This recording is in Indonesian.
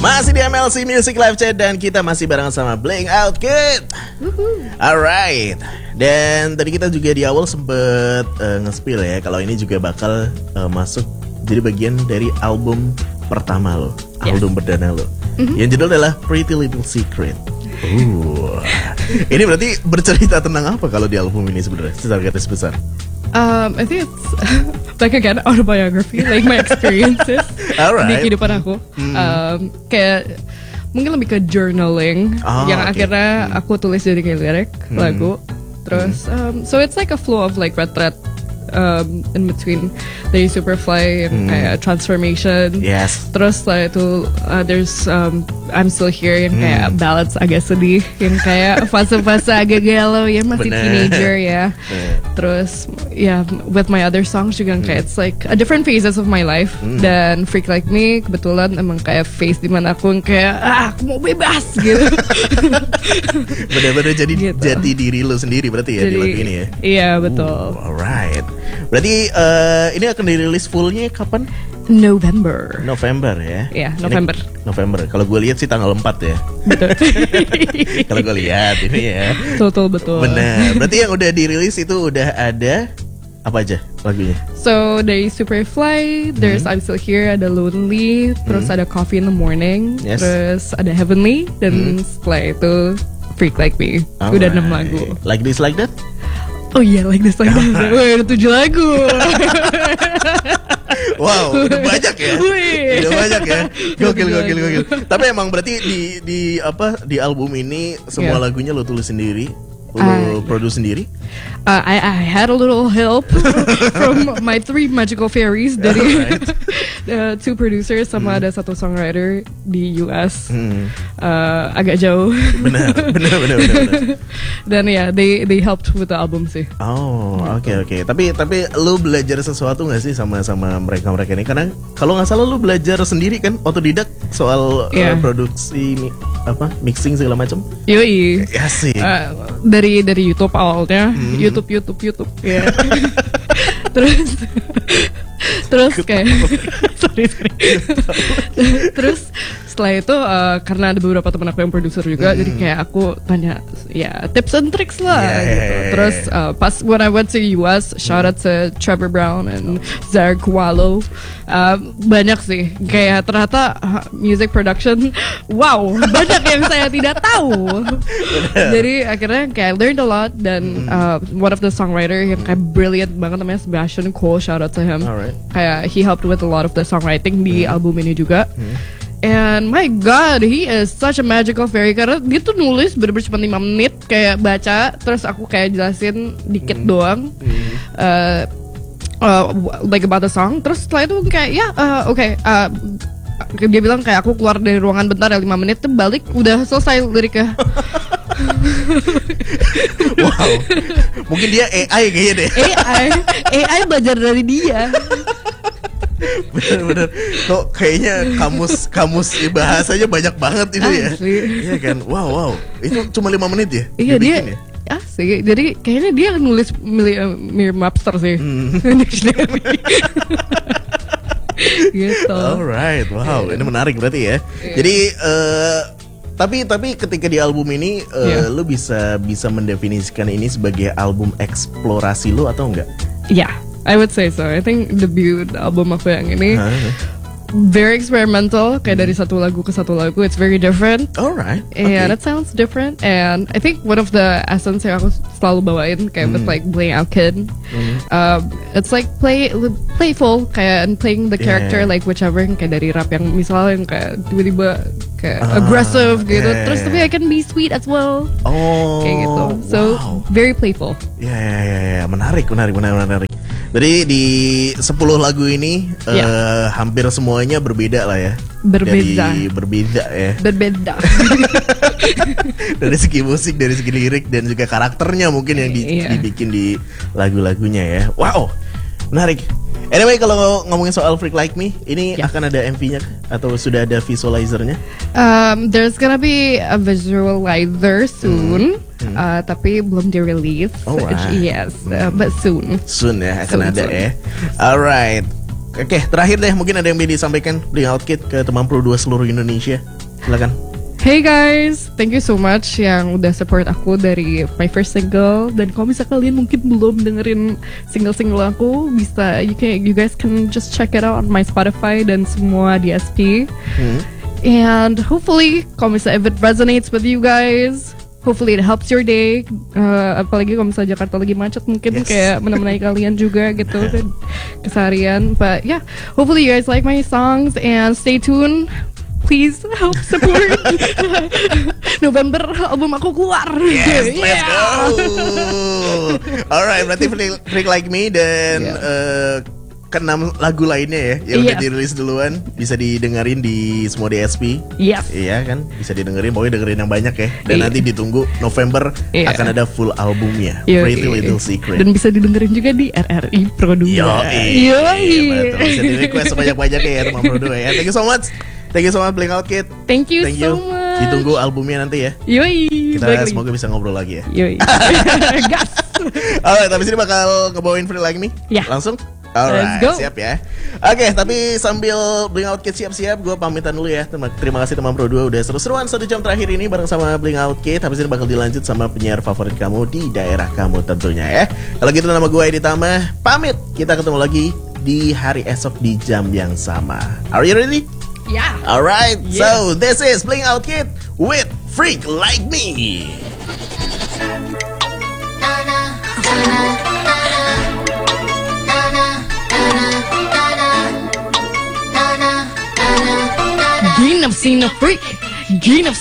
Masih di MLC Music Live Chat dan kita masih bareng sama Bling Out Kid. Alright. Dan tadi kita juga di awal sempet nge-spill ya kalau ini juga bakal masuk jadi bagian dari album pertama lo, album perdana lo. Yang judul adalah Pretty Little Secret. Ini berarti bercerita tentang apa kalau di album ini sebenarnya secara garis besar? I think it's like again autobiography, like my experiences di kehidupan aku. Kayak mungkin lebih ke journaling yang akhirnya aku tulis jadi kayak lirik lagu. Terus so it's like a flow of like red in between dari Superfly and kayak Transformation. Yes. Terus setelah itu there's I'm Still Here yang kayak ballads agak sedih, yang kayak fase-fase agak galau ya, masih teenager ya. Terus with my other songs juga kayak it's like a different phases of my life. Dan Freak Like Me kebetulan emang kayak phase dimana aku kayak aku mau bebas gitu. Bener-bener jadi gitu. Jati diri lo sendiri berarti ya jadi, di lagu ini ya. Iya betul. Alright. Berarti ini akan dirilis fullnya kapan? November ya? Iya, November. November. Kalau gue lihat sih tanggal 4 ya. Betul. Kalau gue lihat ini ya. Betul. Benar. Berarti yang udah dirilis itu udah ada apa aja lagunya? So dari Superfly, there's I'm Still Here, ada Lonely, terus ada Coffee in the Morning, terus ada Heavenly, dan setelah itu Freak Like Me. Udah 6 lagu. Like This Like That? Oh iya, Like This Like That. Wah, ada 7 lagu. Wow, udah banyak ya. Udah banyak ya. Gokil. Tapi emang berarti di album ini semua lagunya lo tulis sendiri, lo produce sendiri? I had a little help from my 3 magical fairies dari 2 producers sama ada 1 songwriter di US. Agak jauh. Benar. Dan they helped with the album sih. Oh, oke. Tapi lu belajar sesuatu nggak sih sama mereka ini? Karena kalau nggak salah lu belajar sendiri kan, otodidak soal produksi mixing segala macam. Yoi. Ya sih. Dari YouTube awalnya, YouTube. Ya. Terus kayak sorry. Terus setelah itu karena ada beberapa teman aku yang produser juga, jadi kayak aku tanya tips and tricks lah gitu. Terus pas when I went to US, shout out to Trevor Brown and Zach Wallow, banyak sih kayak ternyata music production, wow, banyak yang saya tidak tahu. Jadi akhirnya kayak learned a lot, dan one of the songwriter yang kayak brilliant banget namanya Sebastian Cole, shout out to him. Kayak he helped with a lot of the songwriting di album ini juga. And my god, he is such a magical fairy, karena dia tuh nulis bener-bener cuma 5 menit, kayak baca terus aku kayak jelasin dikit doang like about the song. Terus setelah itu kayak dia bilang kayak aku keluar dari ruangan bentar 5 menit tuh balik udah selesai liriknya. Wow, mungkin dia AI kayaknya deh. AI belajar dari dia. Bener. Kok kayaknya kamus bahasanya banyak banget itu ya. Iya kan. Wow. Itu cuma 5 menit ya? Iya dia. Asik. Jadi kayaknya dia nulis Merriam-Webster sih. Gitu. Alright. Wow, ini menarik berarti ya. Jadi tapi ketika di album ini lu bisa mendefinisikan ini sebagai album eksplorasi lu atau enggak? Iya. I would say so. I think debut album aku yang ini very experimental. Kayak dari satu lagu ke satu lagu, it's very different. Alright. And it sounds different. And I think one of the essence yang aku selalu bawain kayak with like Bling Out Kid, it's like playful kayak and playing the character like whichever, kayak dari rap yang misalnya yang kayak tiba-tiba kayak aggressive gitu. Terus tapi I can be sweet as well. Kayak gitu. So very playful. Ya. Menarik. Jadi di 10 lagu ini hampir semuanya berbeda lah ya. Berbeda ya. Dari segi musik, dari segi lirik, dan juga karakternya mungkin yang dibikin di lagu-lagunya ya. Wow, menarik. Anyway, kalau ngomongin soal Freak Like Me, ini akan ada MV-nya atau sudah ada visualizernya? There's gonna be a visualizer soon, tapi belum di-release. Alright. Yes, but soon. Soon ya, akan ada ya. Alright. Oke, terakhir deh mungkin ada yang ingin disampaikan Bling Out Kid ke teman Pro 2 seluruh Indonesia. Silakan. Hey guys, thank you so much yang udah support aku dari my first single. Dan kalau bisa kalian mungkin belum dengerin single-single aku, bisa you guys can just check it out on my Spotify dan semua DSP. And hopefully, kalau misalnya if it resonates with you guys, hopefully it helps your day. Apalagi kalau misalnya Jakarta lagi macet, mungkin kayak menemani kalian juga gitu keseharian. But yeah, hopefully you guys like my songs and stay tuned. Please help support. November album aku keluar. Yes, let's go. Alright, berarti Freak Like Me dan keenam lagu lainnya ya yang udah dirilis duluan bisa didengerin di semua DSP. Iya kan, bisa didengerin, pokoknya dengerin yang banyak ya. Dan nanti ditunggu November akan ada full albumnya Pretty Little Secret. Dan bisa didengerin juga di RRI Pro 2. Yoi. Bisa di request sebanyak-banyaknya ya teman Pro 2 ya. Thank you so much. Thank you so much Bling Out Kid. Thank you so much. Ditunggu albumnya nanti ya. Yoi. Kita semoga bisa ngobrol lagi ya. Yoi. Gas. Alright, tapi sini bakal ngebawain Free Like Me. Langsung. Alright, siap ya. Oke, tapi sambil Bling Out Kid siap-siap, gue pamitan dulu ya. Terima kasih teman Pro 2 udah seru-seruan 1 jam terakhir ini bareng sama Bling Out Kid. Habis ini bakal dilanjut sama penyiar favorit kamu di daerah kamu tentunya ya. Kalau gitu nama gue Edi Tama, pamit. Kita ketemu lagi di hari esok di jam yang sama. Are you ready? Yeah. Alright, so this is Bling Out Kid with Freak Like Me. Gene, I've seen a freak. Gene, I've